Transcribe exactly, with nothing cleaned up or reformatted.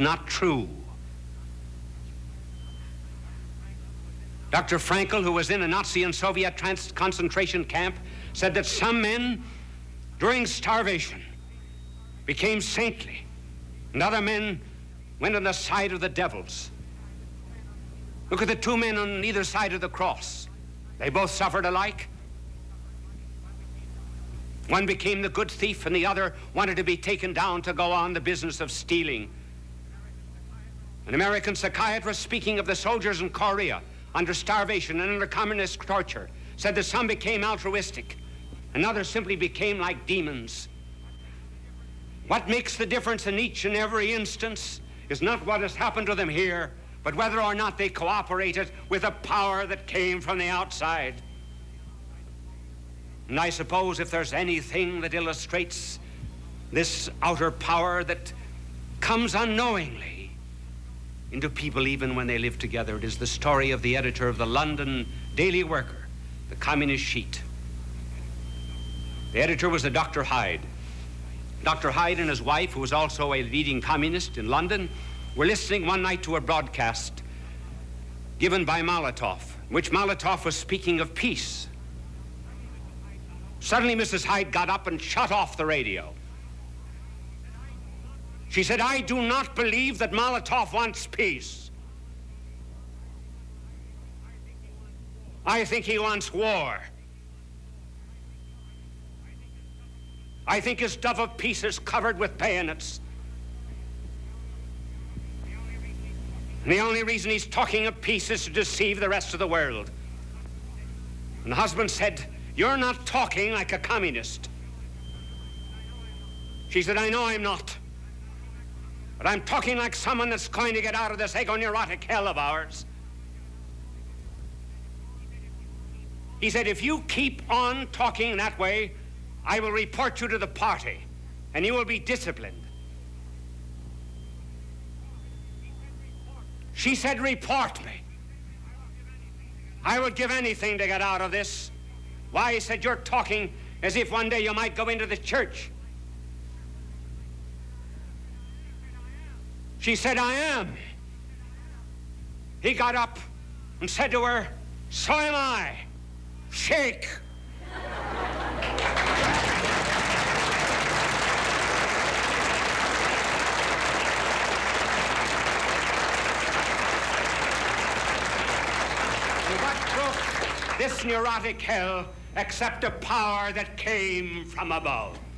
not true. Doctor Frankl, who was in a Nazi and Soviet trans- concentration camp, said that some men, during starvation, became saintly, and other men went on the side of the devils. Look at the two men on either side of the cross. They both suffered alike. One became the good thief, and the other wanted to be taken down to go on the business of stealing. An American psychiatrist, speaking of the soldiers in Korea under starvation and under communist torture, said that some became altruistic, and others simply became like demons. What makes the difference in each and every instance is not what has happened to them here, but whether or not they cooperated with a power that came from the outside. And I suppose if there's anything that illustrates this outer power that comes unknowingly into people even when they live together, it is the story of the editor of the London Daily Worker, the communist sheet. The editor was a Doctor Hyde. Doctor Hyde and his wife, who was also a leading communist in London, were listening one night to a broadcast given by Molotov, in which Molotov was speaking of peace. Suddenly, Missus Hyde got up and shut off the radio. She said, "I do not believe that Molotov wants peace. I think he wants war. I think his dove of peace is covered with bayonets. And the only reason he's talking of peace is to deceive the rest of the world." And the husband said, "You're not talking like a communist." She said, "I know I'm not. But I'm talking like someone that's going to get out of this ego-neurotic hell of ours." He said, "If you keep on talking that way, I will report you to the party, and you will be disciplined." She said, "Report me. I would give anything to get out of this." "Why?" He said, "You're talking as if one day you might go into the church." She said, "I am." He got up and said to her, "So am I. Shake." This neurotic hell except a power that came from above.